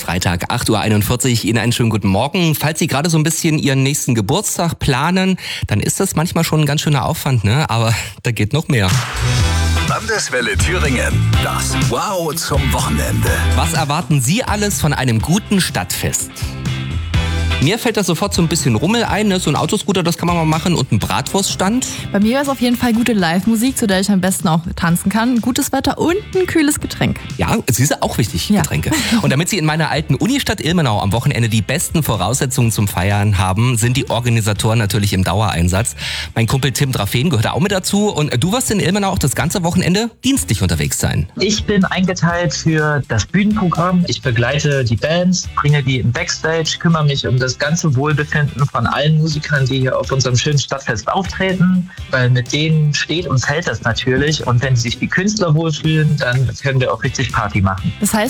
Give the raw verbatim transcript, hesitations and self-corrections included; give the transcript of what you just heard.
Freitag, acht Uhr einundvierzig. Ihnen einen schönen guten Morgen. Falls Sie gerade so ein bisschen Ihren nächsten Geburtstag planen, dann ist das manchmal schon ein ganz schöner Aufwand, ne? Aber da geht noch mehr. Landeswelle Thüringen. Das Wow zum Wochenende. Was erwarten Sie alles von einem guten Stadtfest? Mir fällt da sofort so ein bisschen Rummel ein, ne? So ein Autoscooter, das kann man mal machen, und ein Bratwurststand. Bei mir wäre es auf jeden Fall gute Live-Musik, zu der ich am besten auch tanzen kann. Gutes Wetter und ein kühles Getränk. Ja, es ist auch wichtig, Ja. Getränke. Und damit Sie in meiner alten Unistadt Ilmenau am Wochenende die besten Voraussetzungen zum Feiern haben, sind die Organisatoren natürlich im Dauereinsatz. Mein Kumpel Tim Drafen gehört auch mit dazu. Und du wirst in Ilmenau auch das ganze Wochenende dienstlich unterwegs sein. Ich bin eingeteilt für das Bühnenprogramm. Ich begleite die Bands, bringe die im Backstage, kümmere mich um das ganze Wohlbefinden von allen Musikern, die hier auf unserem schönen Stadtfest auftreten, weil mit denen steht und fällt das natürlich. Und wenn sich die Künstler wohlfühlen, dann können wir auch richtig Party machen. Das heißt,